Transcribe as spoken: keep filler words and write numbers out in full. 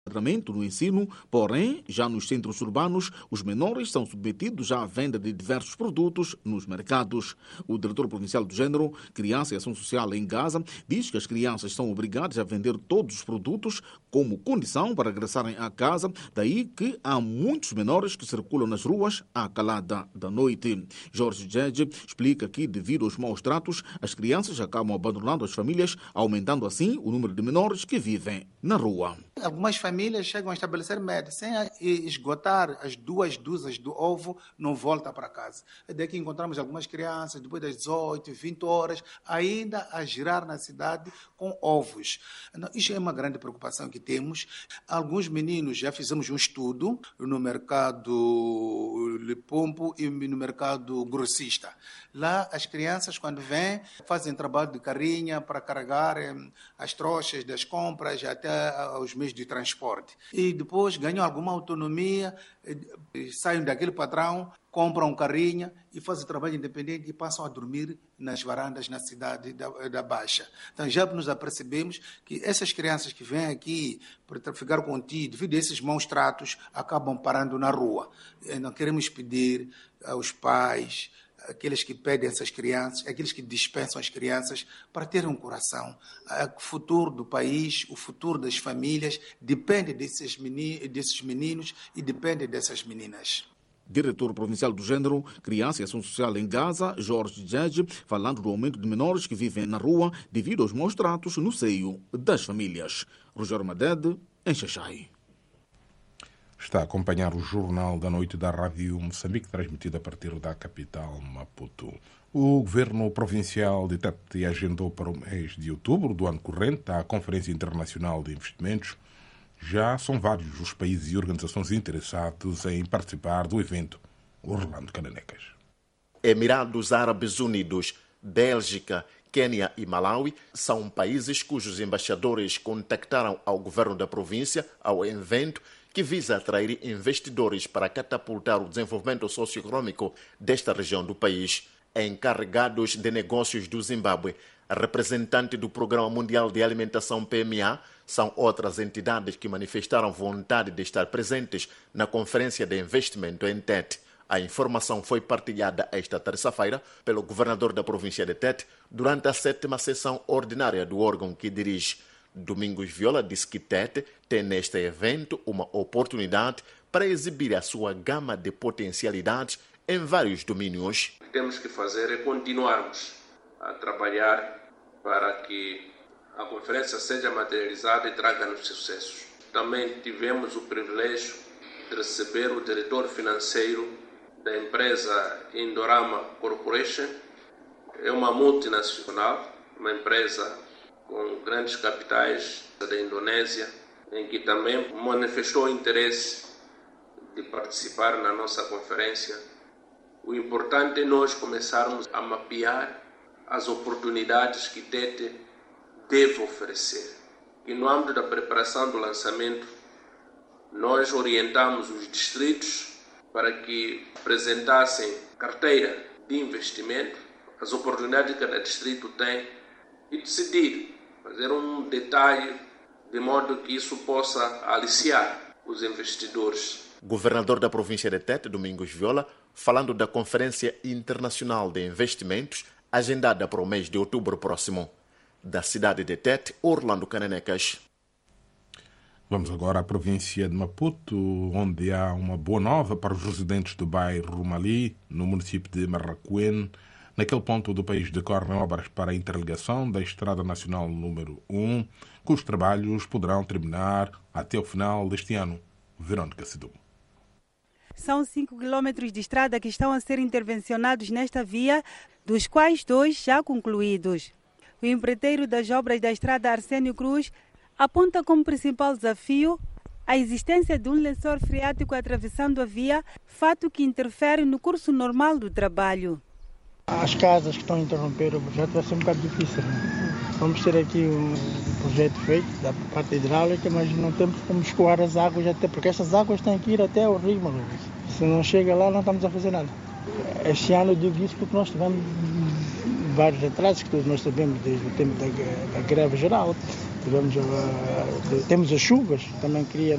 enquadramento no ensino, porém, já nos centros urbanos, os menores são submetidos à venda de diversos produtos nos mercados. O diretor provincial do Género, Criança e Ação Social em Gaza, diz que as crianças são obrigadas a vender todos os produtos como condição para regressarem à casa, daí que há muitos menores que circulam nas ruas à calada da noite. Jorge Djedje explica que, devido aos maus tratos, as crianças acabam abandonando as famílias, aumentando assim o número de menores que vivem na rua. Algumas famílias chegam a estabelecer média, sem esgotar as duas dúzias do ovo, não volta para casa. É daí que encontramos algumas crianças, depois das dezoito, vinte horas, ainda a girar na cidade com ovos. Isso é uma grande preocupação que temos. Alguns meninos, já fizemos um estudo no mercado Lipompo e no mercado grossista. Lá, as crianças, quando vêm, fazem trabalho de carrinha para carregar as trouxas das compras até os meios de transporte. E depois ganham alguma autonomia, saem daquele padrão, compram um carrinha e fazem trabalho independente e passam a dormir nas varandas na cidade da, da Baixa. Então já nos apercebemos que essas crianças que vêm aqui para traficar contigo, devido a esses maus tratos, acabam parando na rua. Não queremos pedir aos pais, aqueles que pedem essas crianças, aqueles que dispensam as crianças, para terem um coração. O futuro do país, o futuro das famílias, depende desses meninos, desses meninos e depende dessas meninas. Diretor provincial do Género, Criança e Ação Social em Gaza, Jorge Djedje, falando do aumento de menores que vivem na rua devido aos maus tratos no seio das famílias. Rogério Madede, em Xaxai. Está a acompanhar o Jornal da Noite da Rádio Moçambique, transmitido a partir da capital Maputo. O Governo Provincial de Tete agendou para o mês de outubro do ano corrente a Conferência Internacional de Investimentos. Já são vários os países e organizações interessados em participar do evento. Orlando Cananecas. Emirados Árabes Unidos, Bélgica, Quênia e Malawi são países cujos embaixadores contactaram ao governo da província ao evento que visa atrair investidores para catapultar o desenvolvimento socioeconômico desta região do país. Encarregados de negócios do Zimbábue, representante do Programa Mundial de Alimentação P M A, são outras entidades que manifestaram vontade de estar presentes na Conferência de Investimento em Tete. A informação foi partilhada esta terça-feira pelo governador da província de Tete durante a sétima sessão ordinária do órgão que dirige. Domingos Viola disse que Tete tem neste evento uma oportunidade para exibir a sua gama de potencialidades em vários domínios. O que temos que fazer é continuarmos a trabalhar para que a conferência seja materializada e traga-nos sucessos. Também tivemos o privilégio de receber o diretor financeiro da empresa Indorama Corporation. É uma multinacional, uma empresa com grandes capitais da Indonésia, em que também manifestou interesse de participar na nossa conferência. O importante é nós começarmos a mapear as oportunidades que Tete deve oferecer. E no âmbito da preparação do lançamento, nós orientamos os distritos para que apresentassem carteira de investimento, as oportunidades que cada distrito tem, e decidir, fazer um detalhe de modo que isso possa aliciar os investidores. Governador da província de Tete, Domingos Viola, falando da Conferência Internacional de Investimentos, agendada para o mês de outubro próximo. Da cidade de Tete, Orlando Cananecas. Vamos agora à província de Maputo, onde há uma boa nova para os residentes do bairro Mali, no município de Marraquém. Naquele ponto do país decorrem obras para a interligação da Estrada Nacional número um, cujos trabalhos poderão terminar até o final deste ano. Verônica Sidum. São cinco quilômetros de estrada que estão a ser intervencionados nesta via, dos quais dois já concluídos. O empreiteiro das obras da estrada Arsénio Cruz aponta como principal desafio a existência de um lençol freático atravessando a via, fato que interfere no curso normal do trabalho. As casas que estão a interromper o projeto vai ser um bocado difícil. Vamos ter aqui um projeto feito da parte hidráulica, mas não temos como escoar as águas, até porque essas águas têm que ir até o rio Maluco. Se não chega lá, não estamos a fazer nada. Este ano eu digo isso porque nós tivemos vários atrasos que todos nós sabemos desde o tempo da, da greve geral. Tivemos, uh, temos as chuvas, também cria